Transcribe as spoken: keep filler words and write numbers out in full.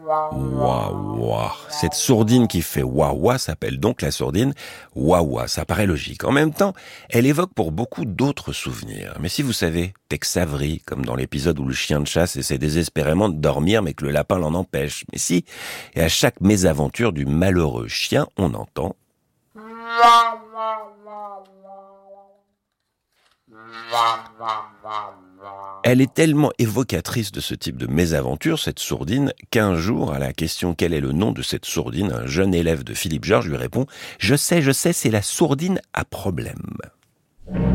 Ouah, ouah. Cette sourdine qui fait ouah, ouah s'appelle donc la sourdine ouah, ouah. Ça paraît logique. En même temps, elle évoque pour beaucoup d'autres souvenirs. Mais si vous savez, Tex Avery, comme dans l'épisode où le chien de chasse essaie désespérément de dormir mais que le lapin l'en empêche. Mais si, et à chaque mésaventure du malheureux chien, on entend... Elle est tellement évocatrice de ce type de mésaventure, cette sourdine, qu'un jour, à la question « Quel est le nom de cette sourdine ?», un jeune élève de Philippe Georges lui répond « Je sais, je sais, c'est la sourdine à problème ».